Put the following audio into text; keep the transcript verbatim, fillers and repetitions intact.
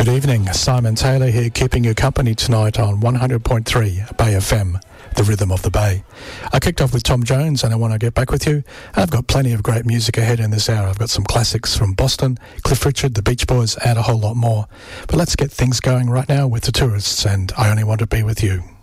Good evening, Simon Taylor here, keeping you company tonight on one hundred point three Bay F M, the rhythm of the Bay. I kicked off with Tom Jones and I want to get back with you. I've got plenty of great music ahead in this hour. I've got some classics from Boston, Cliff Richard, the Beach Boys, and a whole lot more. But let's get things going right now with the Tourists and I Only Want to Be With You.